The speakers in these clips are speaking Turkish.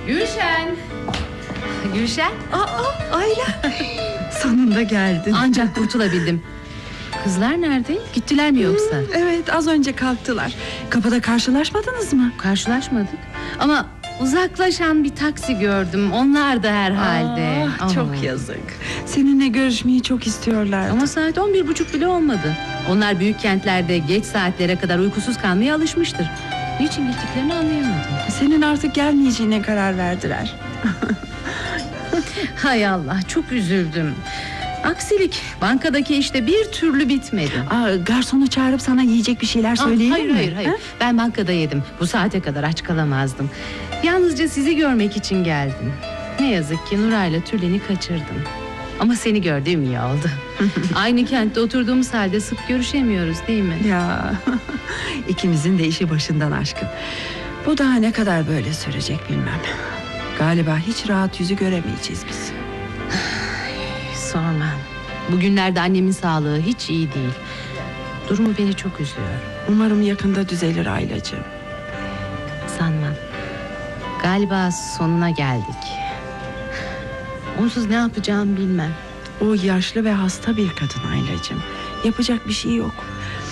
Gülşen. Gülşen. Ayla. Sonunda geldin. Ancak kurtulabildim. Kızlar nerede? Gittiler mi yoksa? Evet, az önce kalktılar. Kapıda karşılaşmadınız mı? Karşılaşmadık. Ama uzaklaşan bir taksi gördüm. Onlar da herhalde. Çok yazık. Seninle görüşmeyi çok istiyorlar. Ama saat 11:30 bile olmadı. Onlar büyük kentlerde geç saatlere kadar uykusuz kalmaya alışmıştır. Niçin gittiklerini anlayamadım. Senin artık gelmeyeceğine karar verdiler. Hay Allah, çok üzüldüm. Aksilik, bankadaki işte bir türlü bitmedi. Garsonu çağırıp sana yiyecek bir şeyler söyleyelim mi? Hayır. Ha? Ben bankada yedim. Bu saate kadar aç kalamazdım. Yalnızca sizi görmek için geldim. Ne yazık ki Nuray'la Tülin'i kaçırdım. Ama seni gördüğüm iyi oldu. Aynı kentte oturduğumuz halde sık görüşemiyoruz, değil mi? Ya, ikimizin de işi başından aşkın. Bu daha ne kadar böyle sürecek bilmem. Galiba hiç rahat yüzü göremeyeceğiz biz. Sorma. Bugünlerde annemin sağlığı hiç iyi değil. Durumu beni çok üzüyor. Umarım yakında düzelir Aylacığım. Sanmam. Galiba sonuna geldik. Onsuz ne yapacağım bilmem. O yaşlı ve hasta bir kadın Aylacığım. Yapacak bir şey yok.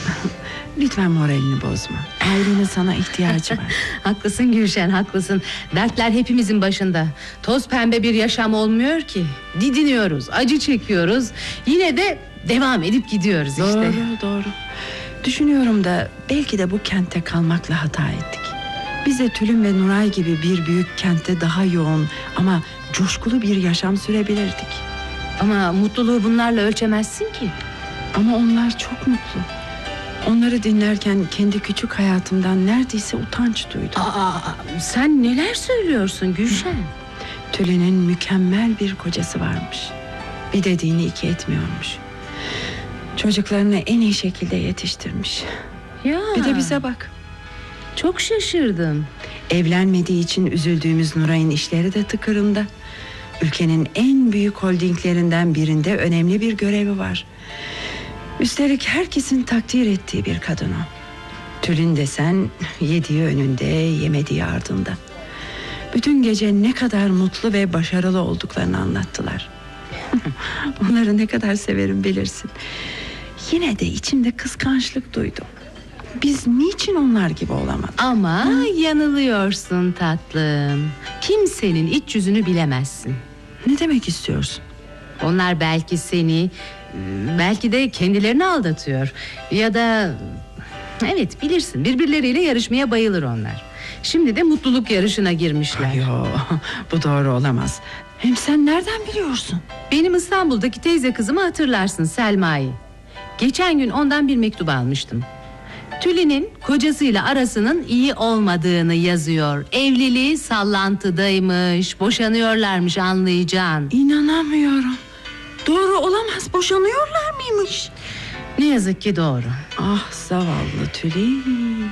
Lütfen moralini bozma. Ailenin sana ihtiyacı var. Haklısın Gülşen, haklısın. Dertler hepimizin başında. Toz pembe bir yaşam olmuyor ki. Didiniyoruz, acı çekiyoruz. Yine de devam edip gidiyoruz işte. Doğru. Düşünüyorum da belki de bu kentte kalmakla hata ettik. Biz de Tülin ve Nuray gibi bir büyük kentte daha yoğun ama coşkulu bir yaşam sürebilirdik. Ama mutluluğu bunlarla ölçemezsin ki. Ama onlar çok mutlu. Onları dinlerken kendi küçük hayatımdan neredeyse utanç duydum. Sen neler söylüyorsun Gülşen? Tülin'in mükemmel bir kocası varmış. Bir dediğini iki etmiyormuş. Çocuklarını en iyi şekilde yetiştirmiş. Ya. Bir de bize bak. Çok şaşırdım. Evlenmediği için üzüldüğümüz Nuray'ın işleri de tıkırında. Ülkenin en büyük holdinglerinden birinde önemli bir görevi var. Üstelik herkesin takdir ettiği bir kadın o. Tülin desen yediği önünde, yemediği ardında. Bütün gece ne kadar mutlu ve başarılı olduklarını anlattılar. Onları ne kadar severim bilirsin. Yine de içimde kıskançlık duydum. Biz niçin onlar gibi olamadık? Ama yanılıyorsun tatlım. Kimsenin iç yüzünü bilemezsin. Ne demek istiyorsun? Onlar belki seni, belki de kendilerini aldatıyor. Ya da evet, bilirsin, birbirleriyle yarışmaya bayılır onlar. Şimdi de mutluluk yarışına girmişler. Yo, bu doğru olamaz. Hem sen nereden biliyorsun? Benim İstanbul'daki teyze kızımı hatırlarsın, Selma'yı. Geçen gün ondan bir mektup almıştım. Tülin'in kocasıyla arasının iyi olmadığını yazıyor. Evliliği sallantıdaymış, boşanıyorlarmış, anlayacağın. İnanamıyorum. Doğru olamaz, boşanıyorlar mıymış? Ne yazık ki doğru. Ah zavallı Tülin.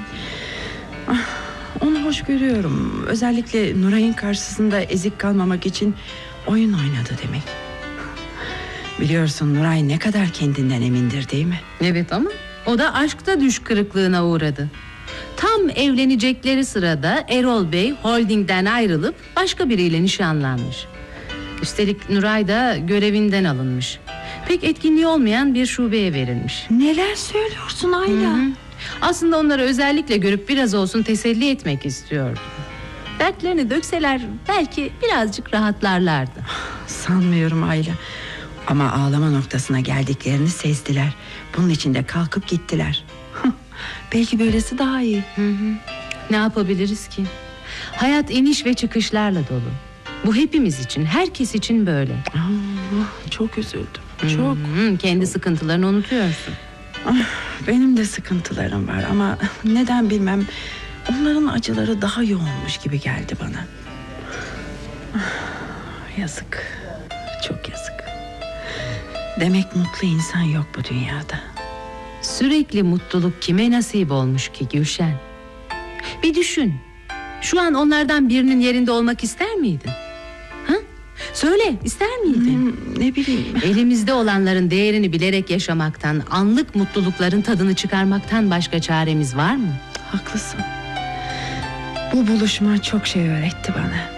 Onu hoş görüyorum. Özellikle Nuray'ın karşısında ezik kalmamak için oyun oynadı demek. Biliyorsun Nuray ne kadar kendinden emindir, değil mi? Evet, ama o da aşkta düş kırıklığına uğradı. Tam evlenecekleri sırada Erol Bey holdingden ayrılıp başka biriyle nişanlanmış. Üstelik Nuray da görevinden alınmış. Pek etkinliği olmayan bir şubeye verilmiş. Neler söylüyorsun Ayla? Hı. Aslında onları özellikle görüp biraz olsun teselli etmek istiyordum. Dertlerini dökseler belki birazcık rahatlarlardı. Sanmıyorum Ayla. Ama ağlama noktasına geldiklerini sezdiler. Bunun için de kalkıp gittiler. Belki böylesi daha iyi. Ne yapabiliriz ki? Hayat iniş ve çıkışlarla dolu. Bu hepimiz için, herkes için böyle. Çok üzüldüm. Çok. Kendi sıkıntılarını unutuyorsun. Benim de sıkıntılarım var ama neden bilmem onların acıları daha yoğunmuş gibi geldi bana. Yazık. Çok yazık. Demek mutlu insan yok bu dünyada. Sürekli mutluluk kime nasip olmuş ki Gülşen? Bir düşün. Şu an onlardan birinin yerinde olmak ister miydin? Ha? Söyle, ister miydin? Ne bileyim. Elimizde olanların değerini bilerek yaşamaktan, anlık mutlulukların tadını çıkarmaktan başka çaremiz var mı? Haklısın. Bu buluşma çok şey öğretti bana.